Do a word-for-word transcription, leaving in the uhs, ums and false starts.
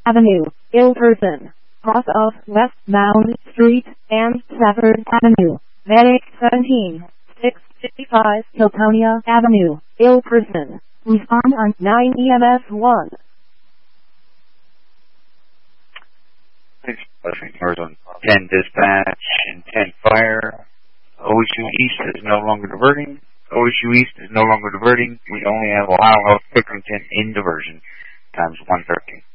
Avenue, Ilperson, cross of West Mound Street and Stafford Avenue, Medic seventeen, six fifty-five Hiltonia Avenue, Ilperson. Respond on nine E M S one. Thanks for listening. Horizon ten dispatch and ten fire. O S U East is no longer diverting. O S U East is no longer diverting. We only have Ohio Health Pickerington in diversion. Times one thirty.